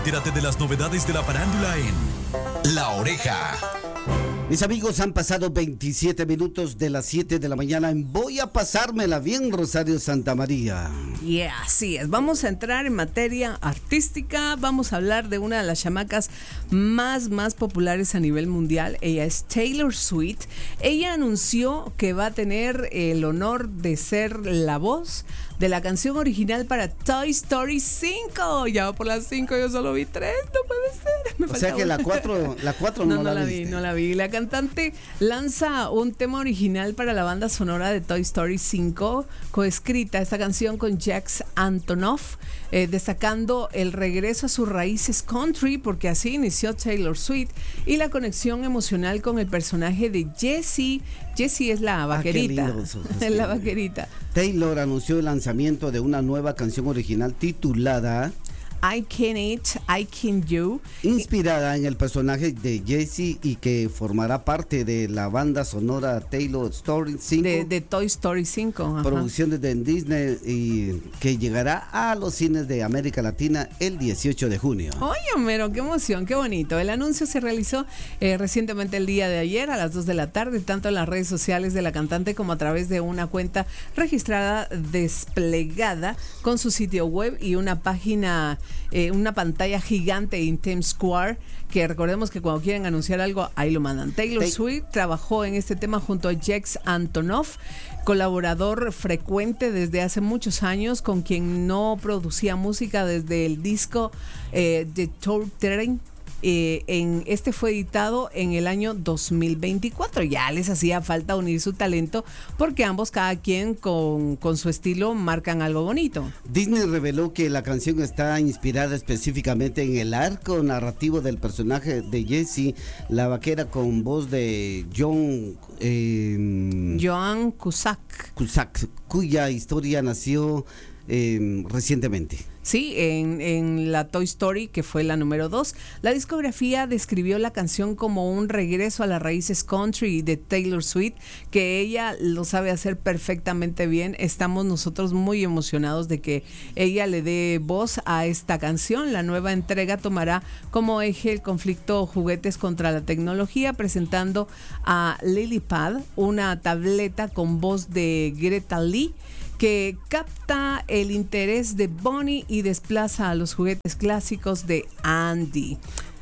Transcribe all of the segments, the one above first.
Entérate de las novedades de la farándula en La Oreja. Mis amigos, han pasado 27 minutos de las 7 de la mañana en Voy a pasármela bien, Rosario Santamaría. Así es. Vamos a entrar en materia artística. Vamos a hablar de una de las chamacas más populares a nivel mundial. Ella es Taylor Swift. Ella anunció que va a tener el honor de ser la voz de la canción original para Toy Story 5. Ya va por las 5, yo solo vi 3, no puede ser. O sea que la 4 no la viste. No la vi. La cantante lanza un tema original para la banda sonora de Toy Story 5, coescrita esta canción con Jack Antonoff, destacando el regreso a sus raíces country, porque así inició Taylor Swift, y la conexión emocional con el personaje de Jessie. Jessie es la vaquerita. Es la vaquerita. Taylor anunció el lanzamiento de una nueva canción original titulada I Can It, I Can You, inspirada en el personaje de Jessie y que formará parte de la banda sonora Taylor Story 5 de Toy Story 5. Ajá. Producciones de Disney, y que llegará a los cines de América Latina el 18 de junio. Oye, Homero, qué emoción, qué bonito. El anuncio se realizó recientemente el día de ayer a las 2 de la tarde, tanto en las redes sociales de la cantante como a través de una cuenta registrada desplegada con su sitio web y una página, una pantalla gigante en Times Square, que recordemos que cuando quieren anunciar algo, ahí lo mandan. Taylor Swift trabajó en este tema junto a Jack Antonoff, colaborador frecuente desde hace muchos años, con quien no producía música desde el disco The Tour Train. Este fue editado en el año 2024. Ya les hacía falta unir su talento, porque ambos, cada quien con su estilo, marcan algo bonito. Disney reveló que la canción está inspirada específicamente en el arco narrativo del personaje de Jessie, la vaquera, con voz de Joan Cusack, cuya historia nació recientemente. Sí, en la Toy Story, que fue la número 2. La discografía describió la canción como un regreso a las raíces country de Taylor Swift, que ella lo sabe hacer perfectamente bien. Estamos nosotros muy emocionados de que ella le dé voz a esta canción. La nueva entrega tomará como eje el conflicto juguetes contra la tecnología, presentando a Lilypad, una tableta con voz de Greta Lee, que capta el interés de Bonnie y desplaza a los juguetes clásicos de Andy.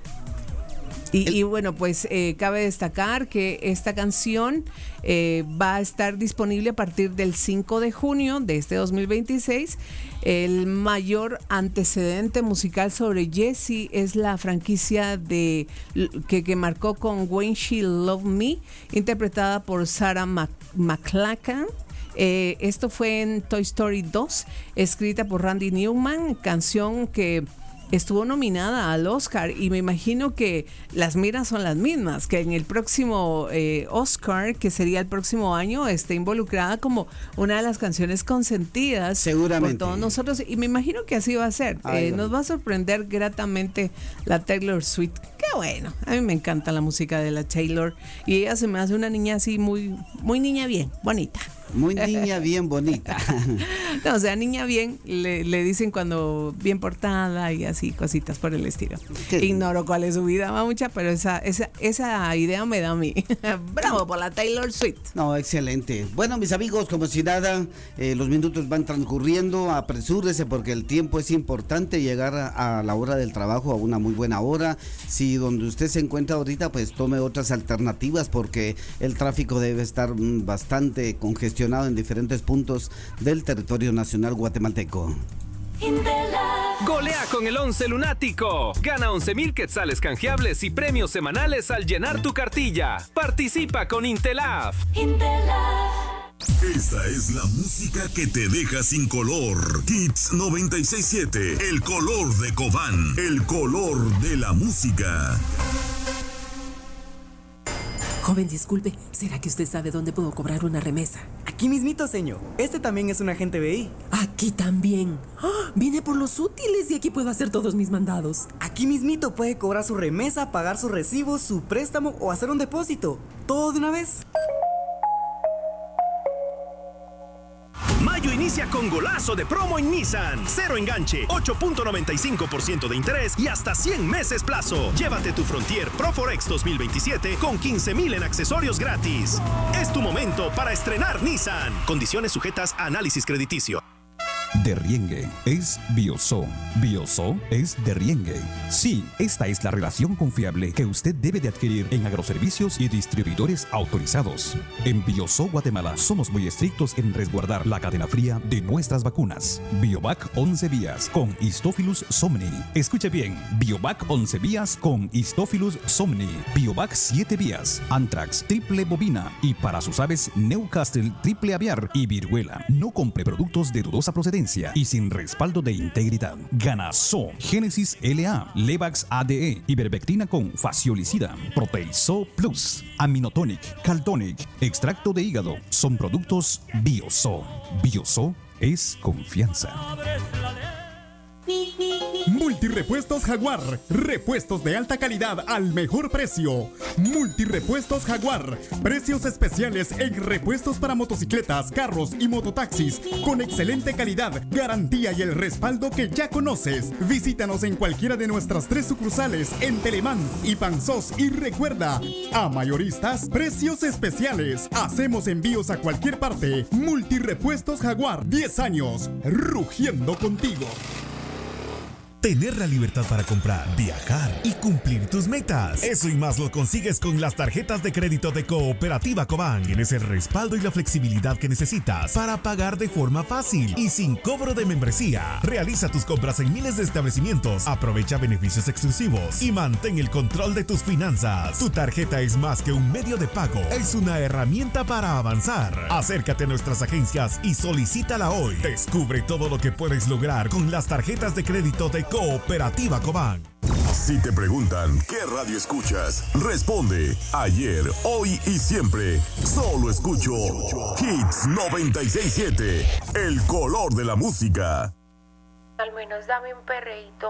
Y bueno, pues cabe destacar que esta canción va a estar disponible a partir del 5 de junio de este 2026. El mayor antecedente musical sobre Jessie es la franquicia que marcó con When She Loved Me, interpretada por Sarah McLachlan. Esto fue en Toy Story 2, escrita por Randy Newman, canción que estuvo nominada al Oscar, y me imagino que las miras son las mismas, que en el próximo Oscar, que sería el próximo año, esté involucrada como una de las canciones consentidas seguramente por todos nosotros, y me imagino que así va a ser. Nos va a sorprender gratamente la Taylor Swift. Qué bueno, a mí me encanta la música de la Taylor, y ella se me hace una niña así muy niña bien, bonita. Muy niña bien bonita. No, o sea, niña bien, le dicen cuando bien portada y así, cositas por el estilo. Ignoro cuál es su vida, mamucha, pero esa idea me da a mí. Bravo por la Taylor Swift. No, excelente. Bueno, mis amigos, como si nada, los minutos van transcurriendo, apresúrese porque el tiempo es importante, llegar a la hora del trabajo a una muy buena hora. Si donde usted se encuentra ahorita, pues tome otras alternativas, porque el tráfico debe estar bastante congestionado en diferentes puntos del territorio nacional guatemalteco. Golea con el 11 lunático. Gana 11,000 quetzales canjeables y premios semanales al llenar tu cartilla. Participa con Intelaf. Esta es la música que te deja sin color. Hits 96.7, el color de Cobán, el color de la música. Joven, disculpe, ¿será que usted sabe dónde puedo cobrar una remesa? Aquí mismito, señor. Este también es un agente BI. Aquí también. ¡Oh! Vine por los útiles y aquí puedo hacer todos mis mandados. Aquí mismito puede cobrar su remesa, pagar sus recibos, su préstamo o hacer un depósito. ¿Todo de una vez? Mayo inicia con golazo de promo en Nissan. Cero enganche, 8.95% de interés y hasta 100 meses plazo. Llévate tu Frontier Pro Forex 2027 con 15,000 en accesorios gratis. Es tu momento para estrenar Nissan. Condiciones sujetas a análisis crediticio. Derriengue es Bioso. Bioso es Derriengue. Sí, esta es la relación confiable que usted debe de adquirir en agroservicios y distribuidores autorizados. En Bioso Guatemala somos muy estrictos en resguardar la cadena fría de nuestras vacunas. Biovac 11 vías con Histophilus somni. Escuche bien, Biovac 11 vías con Histophilus somni. Biovac 7 vías, Anthrax triple bovina y para sus aves Newcastle triple aviar y viruela. No compre productos de dudosa procedencia y sin respaldo de integridad. Ganaso, Génesis LA, Levax ADE, Ivermectina con Faciolicida, Proteiso Plus, Aminotonic, Caltonic, extracto de hígado, son productos Bioso. Bioso es confianza. Multirepuestos Jaguar, repuestos de alta calidad al mejor precio. Multirepuestos Jaguar, precios especiales en repuestos para motocicletas, carros y mototaxis, con excelente calidad, garantía y el respaldo que ya conoces. Visítanos en cualquiera de nuestras 3 sucursales en Telemán y Panzós y recuerda, a mayoristas, precios especiales. Hacemos envíos a cualquier parte. Multirepuestos Jaguar, 10 años, rugiendo contigo. Tener la libertad para comprar, viajar y cumplir tus metas. Eso y más lo consigues con las tarjetas de crédito de Cooperativa Cobán. Tienes el respaldo y la flexibilidad que necesitas para pagar de forma fácil y sin cobro de membresía. Realiza tus compras en miles de establecimientos, aprovecha beneficios exclusivos y mantén el control de tus finanzas. Tu tarjeta es más que un medio de pago, es una herramienta para avanzar. Acércate a nuestras agencias y solicítala hoy. Descubre todo lo que puedes lograr con las tarjetas de crédito de Cooperativa Cobán. Si te preguntan qué radio escuchas, responde ayer, hoy y siempre. Solo escucho Hits 96.7, el color de la música. Al menos dame un perreíto